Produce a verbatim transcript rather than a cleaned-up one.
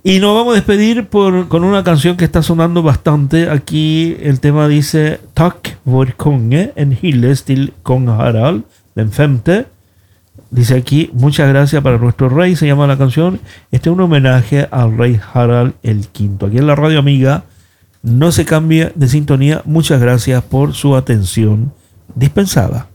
Y nos vamos a despedir por, con una canción que está sonando bastante. Aquí el tema dice Tack vår konge, en hyllest till kong Harald den femte. Dice aquí, muchas gracias para nuestro rey, se llama la canción. Este es un homenaje al rey Harald el quinto. Aquí en la Radio Amiga, no se cambie de sintonía. Muchas gracias por su atención dispensada.